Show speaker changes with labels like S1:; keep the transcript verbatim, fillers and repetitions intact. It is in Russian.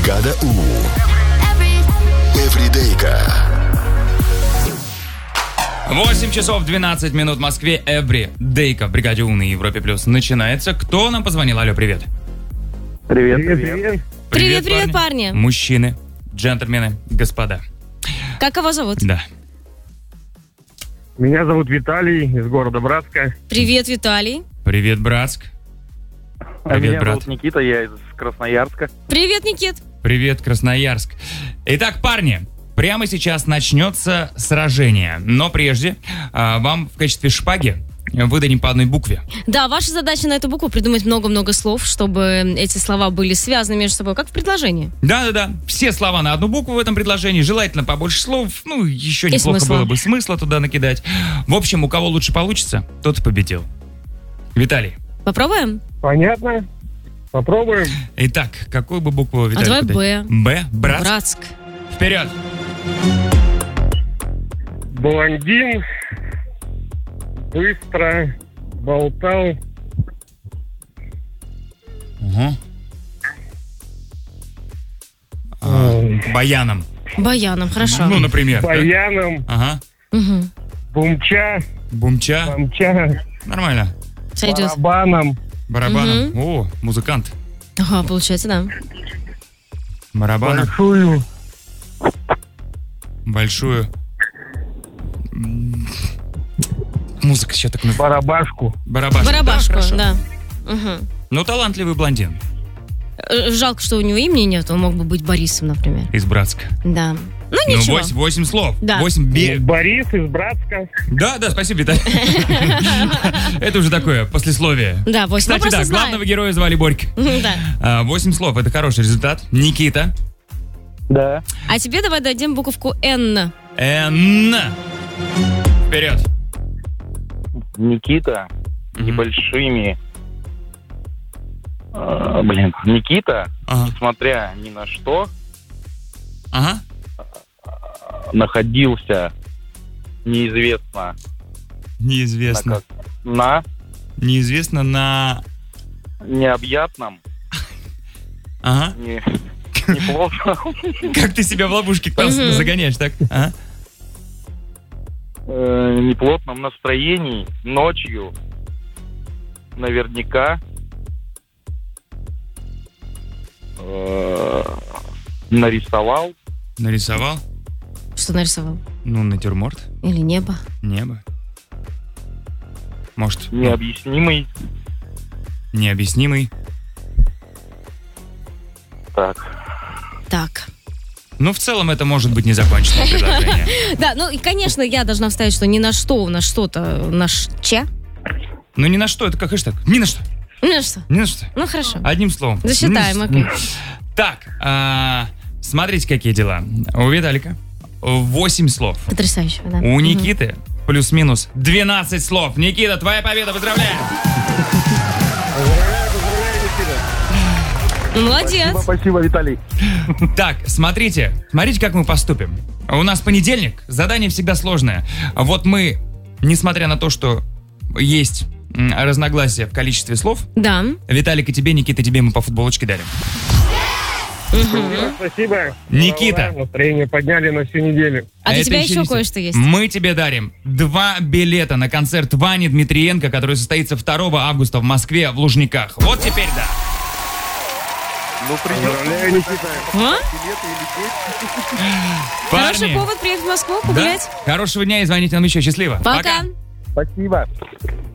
S1: Бригада У. Эвридейка.
S2: восемь часов двенадцать минут в Москве. Эвридейка в Бригаде У на Европе Плюс начинается. Кто нам позвонил? Алло, привет.
S3: Привет, привет. Привет,
S4: привет, привет, привет парни. парни.
S2: Мужчины, джентльмены, господа.
S4: Как его зовут?
S2: Да.
S3: Меня зовут Виталий из города Братска.
S4: Привет, Виталий.
S2: Привет, Братск.
S3: А
S2: Привет,
S3: меня
S2: брат.
S3: зовут Никита, я из Красноярска.
S4: Привет, Никит.
S2: Привет, Красноярск. Итак, парни, прямо сейчас начнется сражение. Но прежде а, вам в качестве шпаги выдадим по одной букве.
S4: Да, ваша задача на эту букву придумать много-много слов, чтобы эти слова были связаны между собой, как в предложении.
S2: Да-да-да, все слова на одну букву в этом предложении, желательно побольше слов, ну, еще
S4: И
S2: неплохо
S4: смысла.
S2: было бы смысла туда накидать. В общем, у кого лучше получится, тот и победил. Виталий.
S4: Попробуем?
S3: Понятно. Попробуем.
S2: Итак, какую бы букву, Виталий?
S4: А давай
S2: подать?
S4: Б.
S2: Б? Братск?
S4: Братск.
S2: Вперед!
S3: Блондин. Быстро. Болтал.
S2: Угу. А, баяном.
S4: Баяном, хорошо.
S2: Ну, например.
S3: Баяном.
S2: Ага.
S4: Угу.
S3: Бумча.
S2: Бумча.
S3: Бомча.
S2: Нормально.
S4: Сойдет.
S3: Барабаном.
S2: Барабаном. О, музыкант.
S4: Ага, получается, да.
S2: Барабаном.
S3: Большую.
S2: Большую. М, Музыка еще так...
S3: Барабашку.
S2: Барабашку.
S4: Барабашку,
S2: Да, хорошо.
S4: да. Угу.
S2: Ну, талантливый блондин.
S4: Э, Жалко, что у него имени нет, он мог бы быть Борисом, например.
S2: Из Братска.
S4: Да. Ну,
S2: Ну,
S4: ничего.
S2: восемь, восемь слов.
S4: Да.
S2: Восемь бе...
S3: Борис из Братска.
S2: Да, да, спасибо, Виталий. Это уже такое послесловие.
S4: Да, восемь. Мы
S2: Кстати, да,
S4: просто знаем.
S2: главного героя звали Борька.
S4: Да.
S2: А, Восемь слов, это хороший результат. Никита.
S3: Да.
S4: А тебе давай дадим буковку Н.
S2: Н. Вперед.
S5: Никита
S2: Мгм.
S5: небольшими... э, блин, Никита,
S2: Ага.
S5: несмотря ни на что,
S2: Ага.
S5: находился неизвестно
S2: Неизвестно.
S5: на, как- на
S2: Неизвестно на...
S5: необъятном,
S2: Ага.
S5: не, неплохо,
S2: Как ты себя в ловушке классно
S4: Мгм.
S2: загоняешь, так? Ага.
S5: э, неплотном настроении ночью наверняка э, нарисовал
S2: Нарисовал.
S4: Что нарисовал?
S2: Ну, натюрморт.
S4: Или небо?
S2: Небо. Может, ну,
S5: необъяснимый.
S2: необъяснимый.
S5: Так.
S4: Так.
S2: Ну, в целом, это может быть незаконченное предложение.
S4: Да, ну и, конечно, я должна вставить, что ни на что у нас что-то наш че.
S2: Ну, ни на что, это как хэштег. Ни на что.
S4: Ни на что.
S2: Ни на что.
S4: Ну, хорошо.
S2: Одним словом.
S4: Засчитаем,
S2: Ни на
S4: окей.
S2: что. Так, а, смотрите, какие дела. У Виталика восемь слов.
S4: Потрясающе, да.
S2: У Никиты плюс-минус двенадцать слов. Никита, твоя победа, поздравляем!
S4: Ну, молодец.
S3: Спасибо, спасибо, Виталий.
S2: Так, смотрите, смотрите, как мы поступим. У нас понедельник, задание всегда сложное. Вот мы, несмотря на то, что есть м, разногласия в количестве слов,
S4: Да.
S2: Виталик и тебе, Никита, тебе мы по футболочке дарим.
S3: Спасибо.
S2: Никита.
S3: Ура, настроение подняли на всю неделю.
S4: А для
S2: это
S4: тебя
S2: еще
S4: еще
S2: не всё.
S4: кое-что есть.
S2: Мы тебе дарим два билета на концерт Вани Дмитриенко, который состоится второго августа в Москве в Лужниках. Вот теперь да.
S5: Ну, придется.
S3: Поздравляю, Никита.
S4: А? Хороший
S2: Парни,
S4: повод приехать в Москву,
S2: да?
S4: погулять.
S2: Хорошего дня и звоните нам еще. Счастливо.
S4: Пока.
S3: Спасибо.